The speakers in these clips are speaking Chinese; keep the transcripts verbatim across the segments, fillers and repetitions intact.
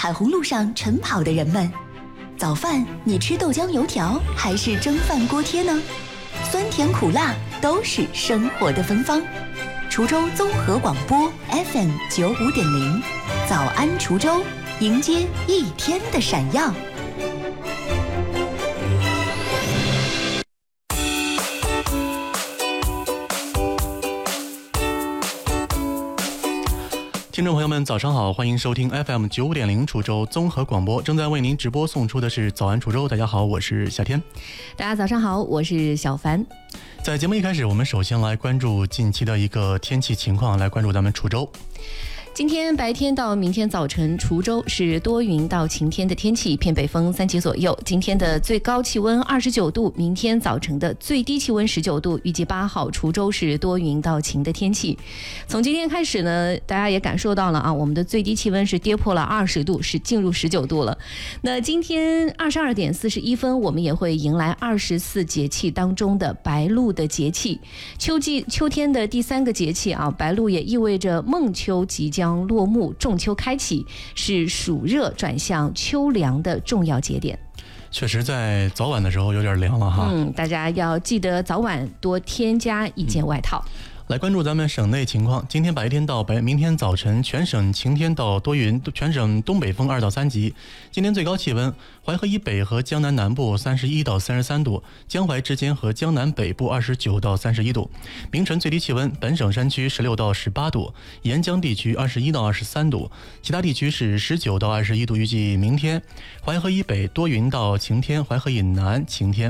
彩虹路上晨跑的人们，早饭你吃豆浆油条还是蒸饭锅贴呢？酸甜苦辣都是生活的芬芳。滁州综合广播 F M 九五点零，早安滁州，迎接一天的闪耀。 听众朋友们早上好，欢迎收听 F M 九五点零滁州综合广播，正在为您直播送出的是早安滁州。大家好，我是夏天。 大家早上好，我是小凡。 在节目一开始，我们首先来关注近期的一个天气情况，来关注咱们滁州。 今天白天到明天早晨，滁州是多云到晴天的天气，偏北风三级左右。今天的最高气温二十九度，明天早晨的最低气温十九度。预计八号滁州是多云到晴的天气。从今天开始呢，大家也感受到了啊，我们的最低气温是跌破了二十度，是进入十九度了。那今天二十二点四十一分，我们也会迎来二十四节气当中的白露的节气，秋季秋天的第三个节气啊，白露也意味着孟秋即将将落幕，仲秋开启，是暑热转向秋凉的重要节点。 确实在早晚的时候有点凉了哈， 嗯，大家要记得早晚多添加一件外套。 嗯，来关注咱们省内情况。今天白天到白明天早晨，全省晴天到多云，全省东北风二到三级。今天最高气温，淮河以北和江南南部三十一到三十三度，江淮之间和江南北部二十九到三十一度。明晨最低气温，本省山区十六到十八度，沿江地区二十一到二十三度，其他地区是十九到二十一度。预计明天淮河以北多云到晴天，淮河以南晴天。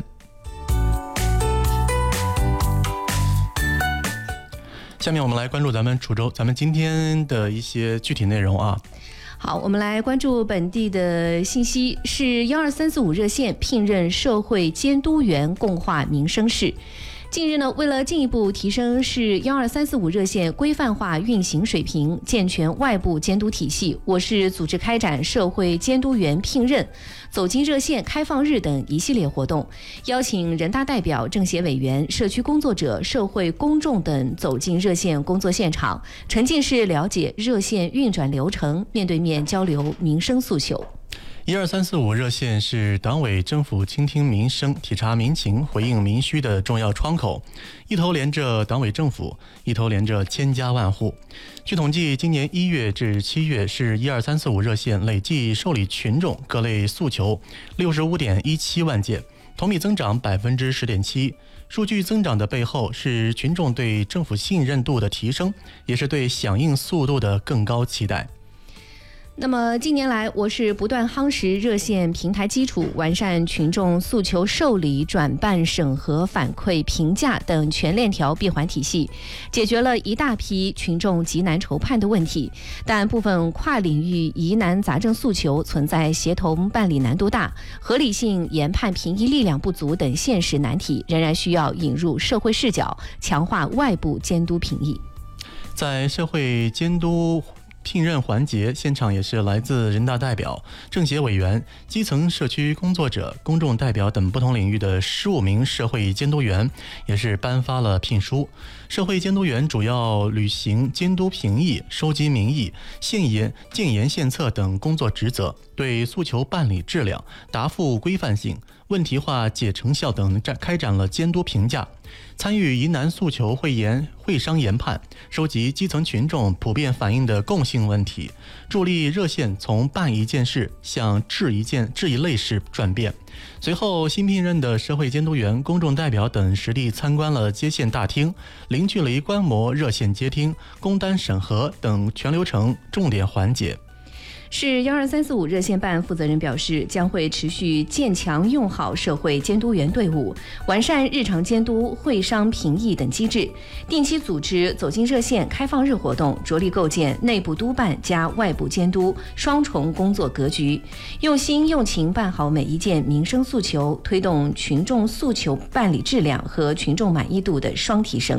下面我们来关注咱们滁州，咱们今天的一些具体内容啊。 好，我们来关注本地的信息，是幺二三四五热线聘任社会监督员，共话民生事。近日呢，为了进一步提升市幺二三四五热线规范化运行水平，健全外部监督体系，我市组织开展社会监督员聘任、走进热线开放日等一系列活动，邀请人大代表、政协委员、社区工作者、社会公众等走进热线工作现场，沉浸式了解热线运转流程，面对面交流民生诉求。 一二三四五热线是党委政府倾听民生、体察民情、回应民需的重要窗口，一头连着党委政府，一头连着千家万户。据统计，今年一月至七月是一二三四五热线累计受理群众各类诉求六十五点一七万件，同比增长百分之十点七。数据增长的背后是群众对政府信任度的提升，也是对响应速度的更高期待。 那么近年来，我市不断夯实热线平台基础，完善群众诉求受理、转办、审核、反馈、评价等全链条闭环体系，解决了一大批群众急难愁盼的问题。但部分跨领域疑难杂症诉求存在协同办理难度大、合理性研判评议力量不足等现实难题，仍然需要引入社会视角，强化外部监督评议。 在社会监督聘任环节，现场也是来自人大代表、政协委员、基层社区工作者、公众代表等不同领域的十五名社会监督员，也是颁发了聘书。社会监督员主要履行监督评议、收集民意、献言、建言献策等工作职责，对诉求办理质量、答复规范性、问题化解成效等开展了监督评价，参与疑难诉求会研会商研判，收集基层群众普遍反映的共性问题，助力热线从办一件事向治一件治一类事转变。随后，新聘任的社会监督员、公众代表等实地参观了接线大厅，零距离观摩热线接听、工单审核等全流程重点环节。 市幺二三四五热线办负责人表示，将会持续建强用好社会监督员队伍，完善日常监督、会商评议等机制，定期组织走进热线开放日活动，着力构建内部督办加外部监督双重工作格局，用心用情办好每一件民生诉求，推动群众诉求办理质量和群众满意度的双提升。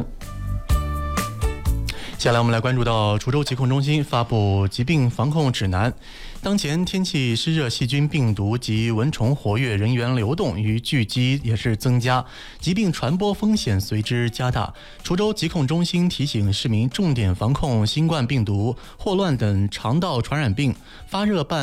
接下来我们来关注到滁州疾控中心发布疾病防控指南。当前天气湿热，细菌、病毒及蚊虫活跃，人员流动与聚集也是增加，疾病传播风险随之加大。滁州疾控中心提醒市民重点防控新冠病毒、霍乱等肠道传染病，发热办